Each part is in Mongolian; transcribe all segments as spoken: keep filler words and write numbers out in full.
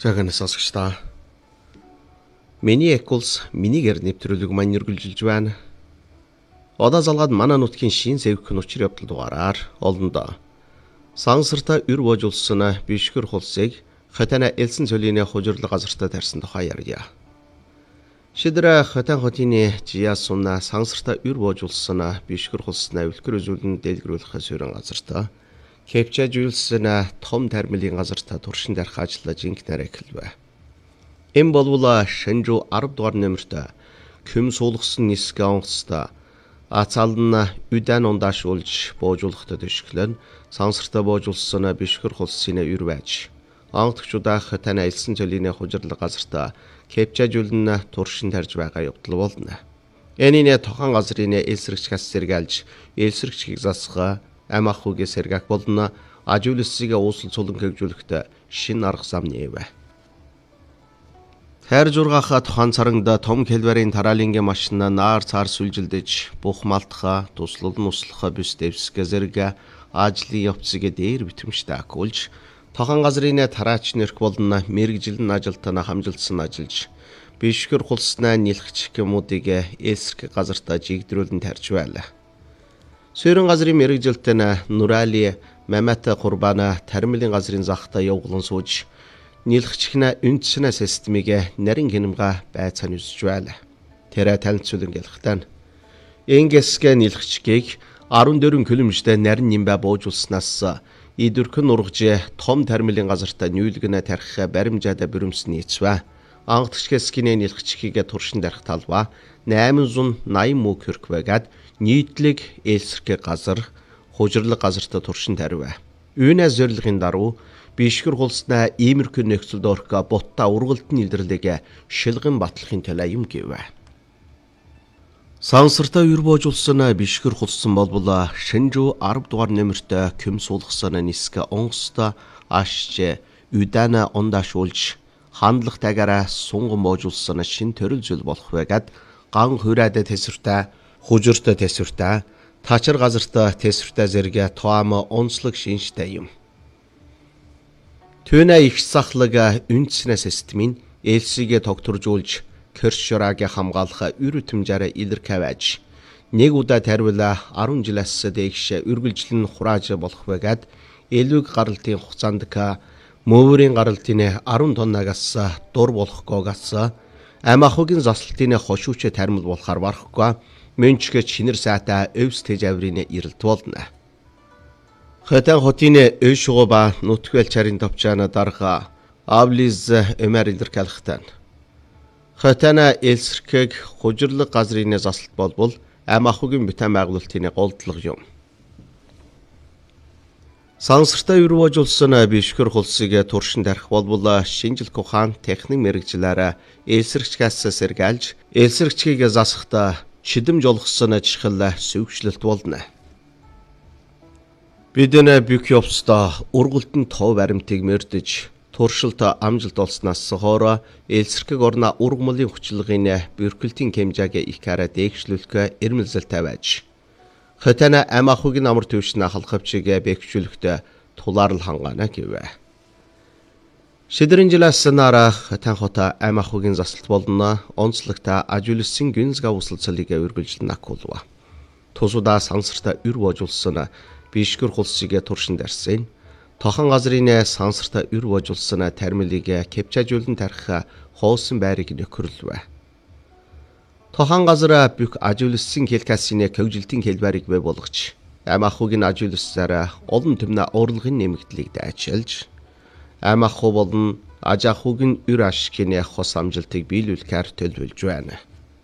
Цагаан сонсогчдаа. Миний Equals минийгээр нэвтрүүлэг маань үргэлжилж байна. Одоо залгаад манай нутгийн шин сэвх нүчир явдал дугаараар олондоо сансарта ür боожулсан бишгэр хулсыг хотана элсэн цолины хужирлаг газартаа тарьсан тухай ярья. Шидра хотан хотины жиясуна сансарта ür боожулсан бишгэр хулснаа үлгэр үзүүлэн дэлгэрүүлэх суурин газартаа Кепчажүүлсэн том термилийн газартаа туршин дарах ажлаа жинкнээр эхэлвэ. Энэ болвол Шинжүү арав дугаар нөмөртөө Күм суулгасан нисгэ онгоцтой Ацална үдэн ундаашуулж боожуулахад төшгөлөн сансартаа боожулсан бишгэр хулсын ür байж онгоцчудаа тань элсэн цолины хужирлаг газартаа Кепчажүүлэн туршин тарж байгаа явдал болно. Энийн тохон газрын элсрэгч гас сэргэлж элсрэгчгийг засгаа ам ахуйг сэргэх болно ажуулсыг уусал цулан хөвжүүлэхдээ шин арга зам нээвэ. Тэр жургаха тохон царангда том хэлбэрийн тараалынгийн машина наар цаар сүлжилдэж бух малтха туслал нуслаха бүс дэвсгэ зэрэг ажлын явцыг дээр битэмжтэй акулж тохон газрын тараач нэрх болно мэрэгжилэн ажилтнаа хамжилсан ажиллаж бишгэр хулснаа нилхч гэмүүдийг эсрэг газартаа жигдрүүлэн тарж байлаа. Суурин газрын мэрэгжилтэн Нурали Мамата Курбана тармилын газрын захта явуулан сууж нилхчгнэ үндснэ системийг нарийн гинэмга байцаан үсэж байлаа. Тэрэ танилцуулан гэлхтэн Ингэсгэ нилхчгийг арван дөрвөн километртэй нарийн нимбэ боожулснаас идүрхэн ургаж том тармилын газартаа нүүлгэнэ тарих баримжаада бүрэмс нийцвэ. Ангадчгэскинэ нилхчгийг туршин дарах талбай найман найман муу хөрквэгэд нийтлэг элсрэг газар хужирлаг газартаа туршин таривэ. Үүнээс зорилгын даруй бишгэр хулснаа иймэрхүү нөхцөлд орох ботта ургалтын илэрлэгээ шилгэн батлахын төлөө юм гэвэ. Сансартаа ür боожулсан бишгэр хулсан болбол Шинжүү арав дугаар нөмөртөө Күм суулгасан нисгэ онгоцтой ашж үдэнэ ундаашуулж хандлагатайгаараа сунган боожулсан шин төрөл зүйл болох байгаад ган хүрээд тэсвэртэй хужиртай тэсвэртэй тачир газартаа тэсвэртэй зэрэг тоам онцлог шинжтэй юм. Түүнэ их сахлаг үндснэ системийн элсигээ тогтворжуулж Кершрагийн хамгаалах ür үтэмжаараа илэрхавэж нэг удаа таривала арван жилээс дээш үргэлжлэн хурааж болох байгаад элвэг гаралтын хугацаанд мөвөрийн гаралтын арван тоннагаас дур болохгүйгээс ам ахуйгийн заслалтын хошуучэ тармил болохоор барахгүй мөнчгө чинэр сайтай өвс тэжаврын ирэлт болно. Хотан хотын өвшгоба нутгэл чарын товчаана дарга авлиз эмэр илэрхийлэхтэн. Хотана элсрэг хужирлаг газрын заслалт болбол ам ахуйгийн бүтэн байгуулалтын голдлого юм. Сансартаа ür боожулсан бишгэр хулсыг туршин тарих болбол шинжлэх ухаан техник мэрэгчлэрээ элсрэгчгээс сэргэлж элсрэгчгийг засахдаа шидэм жолгосон чихэл сүвчлэлт болно. Бидэнэ бүх явцдаа ургалтын тов баримтыг мөрдөж туршилт амжилт олсноос хойно элсрэг орна ургамлын хүчилгын бэрхэлтийн хэмжээг их хараа дээгшлүүлэх эрмэлзэлтэй байж хотана ам ахуйгийн амар төвшнө халахвчиг бэхжүүлэхдээ тулаарл хангаана гэвэ. Шидрэн жилээс нараа хотан хота ам ахуйгийн заслалт болно онцлогтой ажуулсан гүнзга услцлыг үргэлжлэн акулва. Тусудаа сансартаа ür боожулсан бишгэр хулсыг туршин дарсан тохон газрын сансартаа ür боожулсан тармилыг кепчажүүлэн тарих хоосон байрыг нөхөрлөвэ. Тохон газар бүх ажуулсан хэлкасины хөвжилтийн хэлбэрийг бий болгож ам ахуйгийн ажуулсараа олон төмнө урлагын нэмэгдлийг дайчилж ам ахуй болон аж ахуйгийн ür ашигын хос амжилтыг биелүүлэхээр төлөвлөж байна.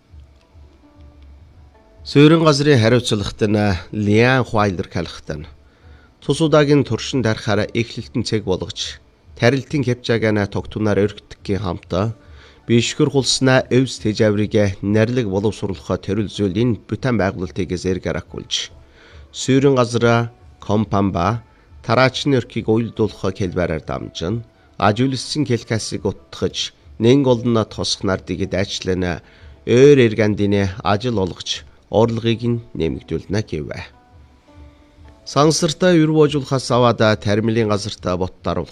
Суурин газрын хариуцлагт нь Лиан Хуайлер калхтан тусуудагийн туршин дарахаараа эхлэлтэн цэг болгож тарилтын кепчагаана тогтунаар өргөдгхийн хамтаа бишгэр хулснаа өвс тэжаврыг нарилэг боловсруулахаа төрөл зүйлийн бүтэн байгуулалтыг зэрэг акулж суурин газраа компамба тараачны өрхийг уйлдуулах хэлбэрээр дамжин ажуулсан хэлкасыг утгаж нэн голно тосх нардыг дайчлана өөр эргандины ажил олгож орлогыг нь нэмэгдүүлнэ гэвэ. Сансартаа ür боожулахаас аваад тармилын газартаа боттар